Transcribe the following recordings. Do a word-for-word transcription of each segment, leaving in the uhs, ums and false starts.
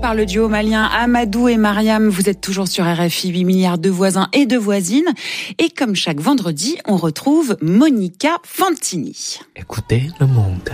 par le duo malien Amadou et Mariam. Vous êtes toujours sur R F I, huit milliards de voisins et de voisines. Et comme chaque vendredi, on retrouve Monica Fantini. Écoutez le monde.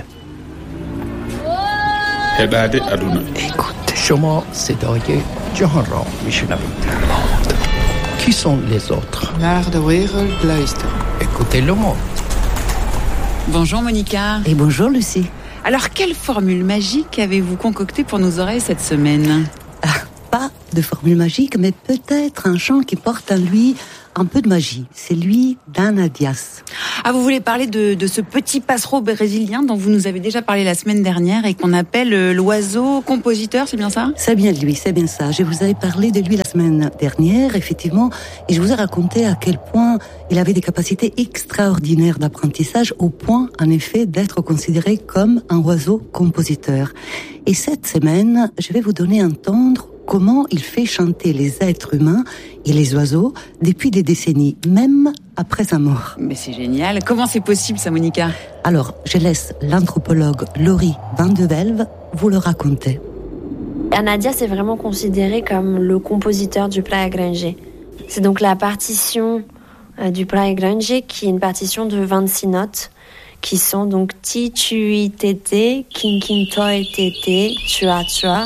Écoutez. شما صدای جهان را میشنوید. Qui sont les autres? Naar de wereld luisteren. Écoutez le monde. Bonjour Monica. Et bonjour Lucie. Alors, quelle formule magique avez-vous concoctée pour nos oreilles cette semaine ? Ah, pas de formule magique, mais peut-être un chant qui porte en lui un peu de magie. C'est lui d'Ana Diaz. Ah, vous voulez parler de, de ce petit passereau brésilien dont vous nous avez déjà parlé la semaine dernière et qu'on appelle l'oiseau compositeur, c'est bien ça ? C'est bien lui, c'est bien ça. Je vous avais parlé de lui la semaine dernière, effectivement, et je vous ai raconté à quel point il avait des capacités extraordinaires d'apprentissage, au point, en effet, d'être considéré comme un oiseau compositeur. Et cette semaine, je vais vous donner à entendre comment il fait chanter les êtres humains et les oiseaux depuis des décennies, même après sa mort. Mais c'est génial. Comment c'est possible, ça, Monica ? Alors, je laisse l'anthropologue Laurie Van de Velve vous le raconter. Ana Diaz est vraiment considéré comme le compositeur du Praia Grande. C'est donc la partition du Praia Grande qui est une partition de vingt-six notes qui sont donc ti, tui, tété, kin, kin, toi, tété, tua, tua.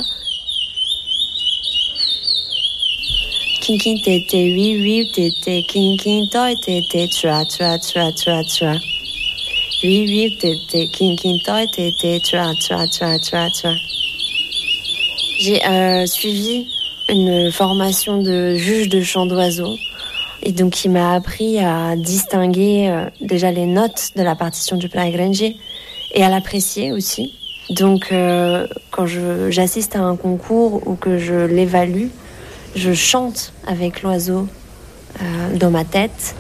Kin kin tété, oui oui tété, kin kin toi tété, tua tua tua tua tua. Oui oui tété, kin kin toi tété, tua tua tua tua tua. J'ai euh, suivi une formation de juge de chant d'oiseaux et donc qui m'a appris à distinguer euh, déjà les notes de la partition du Praia Grande et à l'apprécier aussi. Donc euh, quand je, j'assiste à un concours ou que je l'évalue, je chante avec l'oiseau euh, dans ma tête.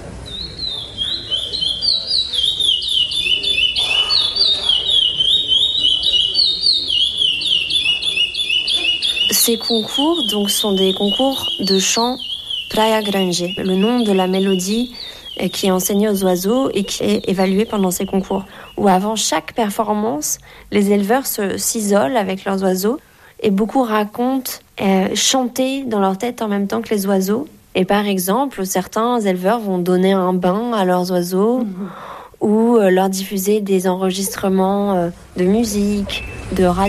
Ces concours donc, sont des concours de chant Praia Grande, le nom de la mélodie qui est enseignée aux oiseaux et qui est évaluée pendant ces concours. Où avant chaque performance, les éleveurs se, s'isolent avec leurs oiseaux et beaucoup racontent euh, chanter dans leur tête en même temps que les oiseaux. Et par exemple, certains éleveurs vont donner un bain à leurs oiseaux mmh. ou euh, leur diffuser des enregistrements euh, de musique, de radio.